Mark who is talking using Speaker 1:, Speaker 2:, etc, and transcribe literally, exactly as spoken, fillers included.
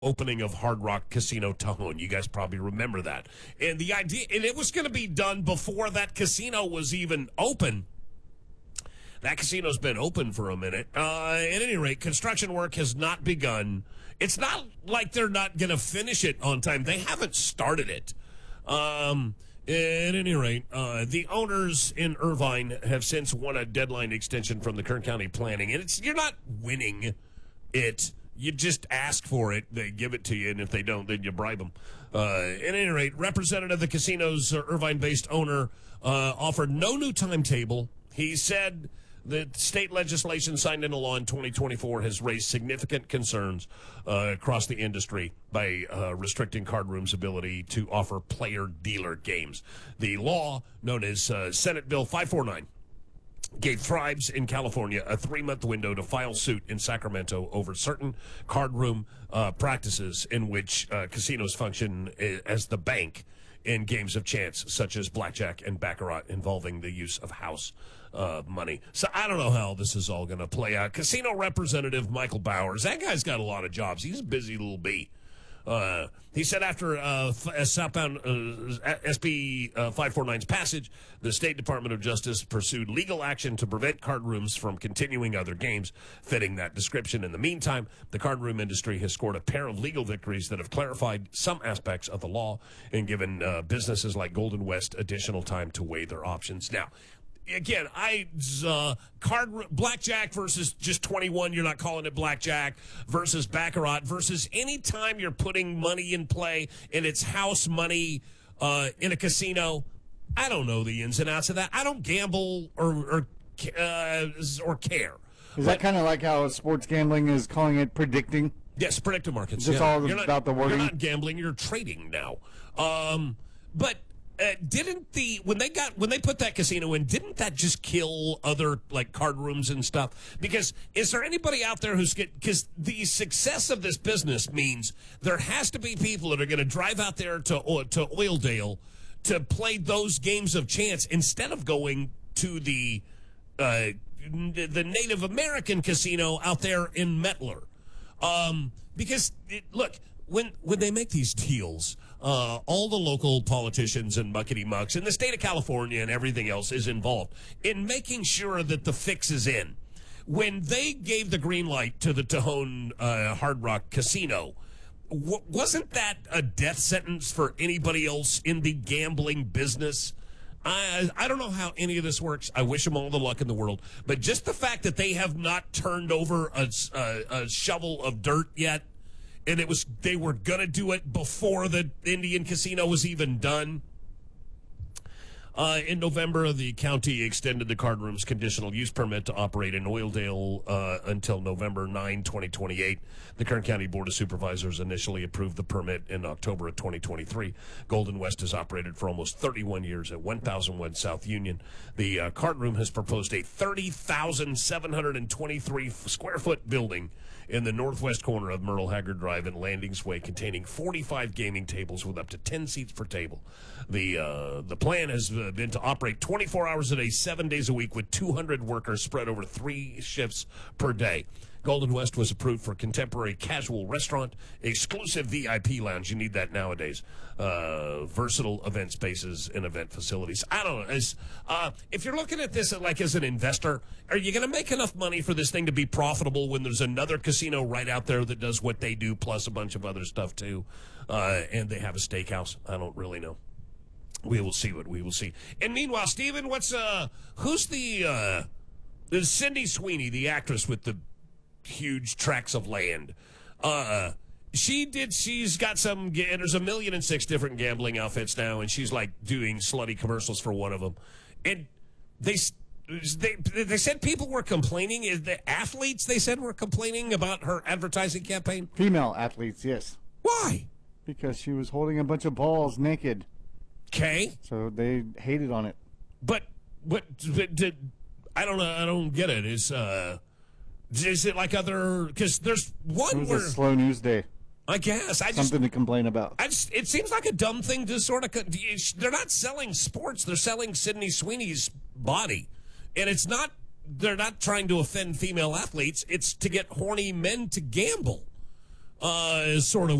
Speaker 1: opening of Hard Rock Casino Tahoe. You guys probably remember that. And the idea, and it was going to be done before that casino was even open. That casino's been open for a minute. Uh, at any rate, construction work has not begun. It's not like they're not going to finish it on time. They haven't started it. Um, at any rate, uh, the owners in Irvine have since won a deadline extension from the Kern County Planning. And it's you're not winning it. You just ask for it. They give it to you. And if they don't, then you bribe them. Uh, at any rate, representative of the casino's uh, Irvine-based owner uh, offered no new timetable. He said that state legislation signed into law in twenty twenty-four has raised significant concerns uh, across the industry by uh, restricting card rooms' ability to offer player-dealer games. The law, known as uh, Senate Bill five forty-nine, gave tribes in California a three-month window to file suit in Sacramento over certain card room uh, practices in which uh, casinos function as the bank in games of chance, such as blackjack and baccarat, involving the use of house uh, money. So I don't know how this is all going to play out. Casino Representative Michael Bowers, that guy's got a lot of jobs. He's a busy little bee. Uh, he said after uh, southbound uh, S B uh, five forty-nine's passage, the State Department of Justice pursued legal action to prevent card rooms from continuing other games fitting that description. In the meantime, the card room industry has scored a pair of legal victories that have clarified some aspects of the law and given uh, businesses like Golden West additional time to weigh their options. Now, again, I uh, card blackjack versus just twenty-one. You're not calling it blackjack versus baccarat versus any time you're putting money in play and it's house money uh, in a casino. I don't know the ins and outs of that. I don't gamble or or, uh, or care.
Speaker 2: Is that kind of like how sports gambling is calling it predicting?
Speaker 1: Yes, predictive markets.
Speaker 2: Just
Speaker 1: yeah.
Speaker 2: all
Speaker 1: you're
Speaker 2: about
Speaker 1: not,
Speaker 2: the wording.
Speaker 1: You're not gambling. You're trading now. Um, but. Uh, didn't the when they got when they put that casino in, didn't that just kill other like card rooms and stuff? Because is there anybody out there who's get because the success of this business means there has to be people that are going to drive out there to uh, to Oildale to play those games of chance instead of going to the uh, the Native American casino out there in Mettler. Um, because it, look. When when they make these deals, uh, all the local politicians and muckety-mucks in the state of California and everything else is involved in making sure that the fix is in. When they gave the green light to the Tahoe uh, Hard Rock Casino, w- wasn't that a death sentence for anybody else in the gambling business? I, I don't know how any of this works. I wish them all the luck in the world. But just the fact that they have not turned over a, a, a shovel of dirt yet, and it was they were going to do it before the Indian casino was even done. Uh, in November, the county extended the card room's conditional use permit to operate in Oildale uh, until November ninth, twenty twenty-eight. The Kern County Board of Supervisors initially approved the permit in October of twenty twenty-three. Golden West has operated for almost thirty-one years at one thousand one South Union. The uh, card room has proposed a thirty thousand seven hundred twenty-three square foot building in the northwest corner of Merle Haggard Drive and Landings Way, containing forty-five gaming tables with up to ten seats per table. The uh, the plan has uh, been to operate twenty-four hours a day, seven days a week, with two hundred workers spread over three shifts per day. Golden West was approved for contemporary casual restaurant, exclusive V I P lounge. You need that nowadays. Uh, versatile event spaces and event facilities. I don't know. As, uh, if you're looking at this like as an investor, are you going to make enough money for this thing to be profitable when there's another casino right out there that does what they do plus a bunch of other stuff too? Uh, and they have a steakhouse. I don't really know. We will see what we will see. And meanwhile, Steven, what's uh, who's the uh, there's Cindy Sweeney, the actress with the huge tracts of land. Uh, she did. She's got some. There's a million and six different gambling outfits now, and she's like doing slutty commercials for one of them. And they they they said people were complaining. Is the athletes they said were complaining about her advertising campaign?
Speaker 2: Female athletes, yes.
Speaker 1: Why?
Speaker 2: Because she was holding a bunch of balls naked.
Speaker 1: Okay.
Speaker 2: So they hated on it.
Speaker 1: But but, but did, I don't know. I don't get it. Is uh. Is it like other? Because there's one
Speaker 2: it was
Speaker 1: where
Speaker 2: a slow news day.
Speaker 1: I guess I just
Speaker 2: something to complain about.
Speaker 1: I just it seems like a dumb thing to sort of. They're not selling sports; they're selling Sydney Sweeney's body, and it's not. They're not trying to offend female athletes. It's to get horny men to gamble. uh, is sort of